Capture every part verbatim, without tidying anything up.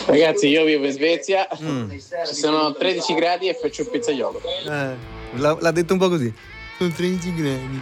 Ragazzi, io vivo in Svezia, Mm. sono tredici gradi e faccio il pizzaiolo. Eh, l'ha, l'ha detto un po' così. Sono tredici gradi.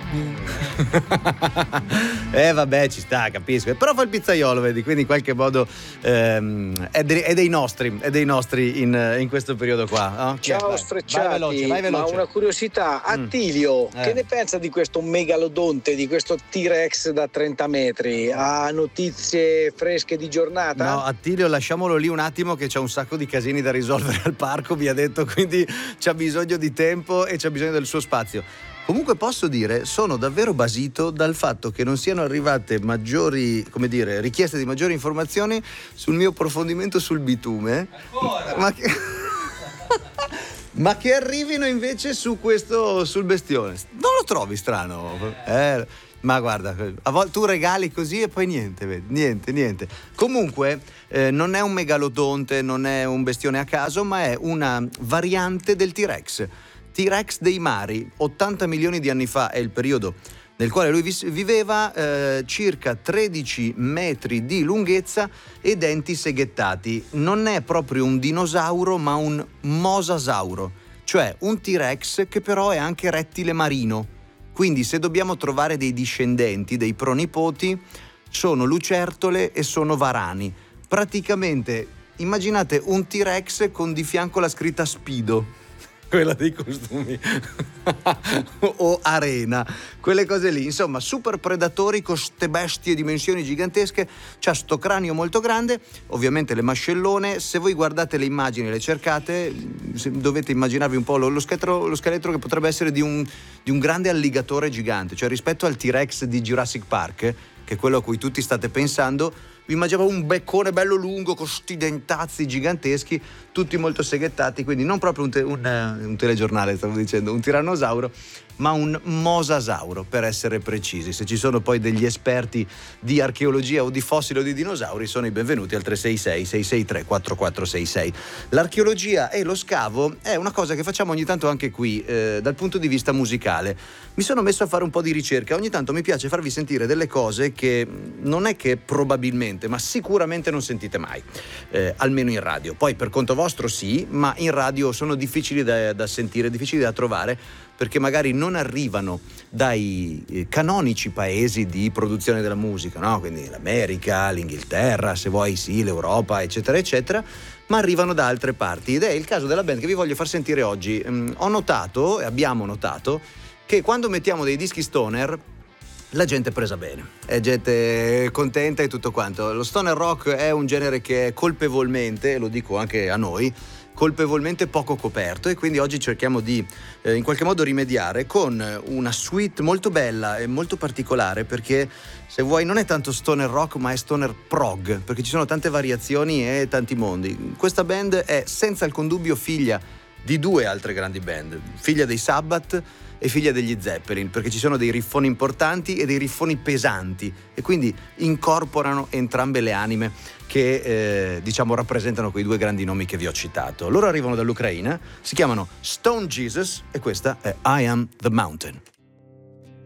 Eh vabbè, ci sta, capisco. Però fa il pizzaiolo, vedi, quindi in qualche modo ehm, è, de- è dei nostri, è dei nostri in, in questo periodo qua. No? Ciao Vai, Sfrecciati, vai veloce, vai veloce. ma una curiosità, Mm. Attilio, Eh. che ne pensa di questo megalodonte, di questo T-Rex da trenta metri? Ha notizie fresche di giornata? No, Attilio, lasciamolo lì un attimo che c'ha un sacco di casini da risolvere al parco, mi ha detto, quindi c'ha bisogno di tempo e c'ha bisogno del suo spazio. Comunque posso dire, sono davvero basito dal fatto che non siano arrivate maggiori, come dire, richieste di maggiori informazioni sul mio approfondimento sul bitume. Ancora? Ma che... Ma che arrivino invece su questo, sul bestione. Non lo trovi strano? Eh, ma guarda, a volte tu regali così e poi niente, vedi, niente, niente. Comunque eh, non è un megalodonte, non è un bestione a caso, ma è una variante del T-Rex. T-Rex dei mari, ottanta milioni di anni fa è il periodo nel quale lui vis- viveva, eh, circa tredici metri di lunghezza e denti seghettati. Non è proprio un dinosauro, ma un mosasauro, cioè un T-Rex che però è anche rettile marino. Quindi se dobbiamo trovare dei discendenti, dei pronipoti, sono lucertole e sono varani. Praticamente immaginate un T-Rex con di fianco la scritta Spido, quella dei costumi o Arena, quelle cose lì, insomma, super predatori con ste bestie dimensioni gigantesche. C'ha sto cranio molto grande, ovviamente le mascellone. Se voi guardate le immagini, le cercate, dovete immaginarvi un po' lo, lo, scheletro, lo scheletro che potrebbe essere di un, di un grande alligatore gigante, cioè rispetto al T-Rex di Jurassic Park, che è quello a cui tutti state pensando, vi immaginavo un beccone bello lungo con sti dentazzi giganteschi, tutti molto seghettati, quindi non proprio un, te- un, un telegiornale, stavo dicendo, un tirannosauro, ma un mosasauro, per essere precisi. Se ci sono poi degli esperti di archeologia o di fossili o di dinosauri, sono i benvenuti al tre sei sei sei sei tre quattro quattro sei sei. L'archeologia e lo scavo è una cosa che facciamo ogni tanto anche qui, eh, dal punto di vista musicale. Mi sono messo a fare un po' di ricerca, ogni tanto mi piace farvi sentire delle cose che non è che probabilmente, ma sicuramente non sentite mai, eh, almeno in radio. Poi per conto vostro sì, ma in radio sono difficili da, da sentire, difficili da trovare, perché magari non arrivano dai eh, canonici paesi di produzione della musica, no? Quindi l'America, l'Inghilterra, se vuoi sì, l'Europa, eccetera, eccetera, ma arrivano da altre parti. Ed è il caso della band che vi voglio far sentire oggi. Mm, ho notato, e abbiamo notato, che quando mettiamo dei dischi stoner la gente è presa bene, è gente contenta e tutto quanto. Lo stoner rock è un genere che è colpevolmente, lo dico anche a noi, colpevolmente poco coperto, e quindi oggi cerchiamo di eh, in qualche modo rimediare con una suite molto bella e molto particolare, perché se vuoi non è tanto stoner rock ma è stoner prog, perché ci sono tante variazioni e tanti mondi. Questa band è senza alcun dubbio figlia di due altre grandi band, figlia dei Sabbath e figlia degli Zeppelin, perché ci sono dei riffoni importanti e dei riffoni pesanti, e quindi incorporano entrambe le anime che eh, diciamo rappresentano quei due grandi nomi che vi ho citato. Loro arrivano dall'Ucraina, si chiamano Stone Jesus e questa è I Am the Mountain.